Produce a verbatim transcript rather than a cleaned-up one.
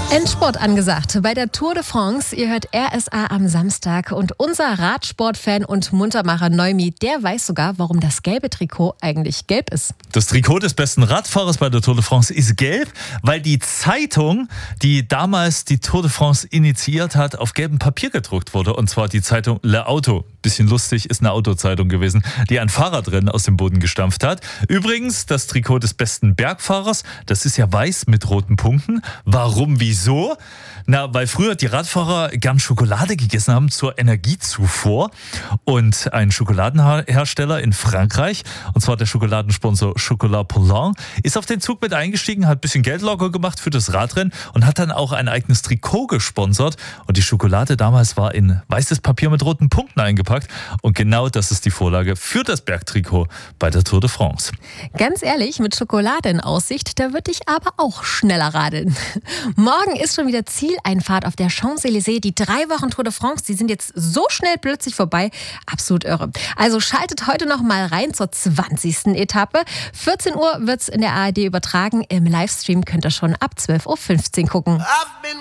Endsport angesagt bei der Tour de France. Ihr hört R S A am Samstag und unser Radsportfan und Muntermacher Neumi, der weiß sogar, warum das gelbe Trikot eigentlich gelb ist. Das Trikot des besten Radfahrers bei der Tour de France ist gelb, weil die Zeitung, die damals die Tour de France initiiert hat, auf gelbem Papier gedruckt wurde. Und zwar die Zeitung Le Auto. Bisschen lustig, ist eine Autozeitung gewesen, die ein Fahrradrennen aus dem Boden gestampft hat. Übrigens, das Trikot des besten Bergfahrers, das ist ja weiß mit roten Punkten. Warum, wieso? Na, weil früher die Radfahrer gern Schokolade gegessen haben zur Energiezufuhr. Und ein Schokoladenhersteller in Frankreich, und zwar der Schokoladensponsor Chocolat Poulain, ist auf den Zug mit eingestiegen, hat ein bisschen Geld locker gemacht für das Radrennen und hat dann auch ein eigenes Trikot gesponsert. Und die Schokolade damals war in weißes Papier mit roten Punkten eingepackt. Und genau das ist die Vorlage für das Bergtrikot bei der Tour de France. Ganz ehrlich, mit Schokolade in Aussicht, da würde ich aber auch schneller radeln. Morgen ist schon wieder Zieleinfahrt auf der Champs-Élysées. Die drei Wochen Tour de France, die sind jetzt so schnell plötzlich vorbei. Absolut irre. Also schaltet heute noch mal rein zur zwanzigsten Etappe. vierzehn Uhr wird es in der A R D übertragen. Im Livestream könnt ihr schon ab zwölf Uhr fünfzehn gucken.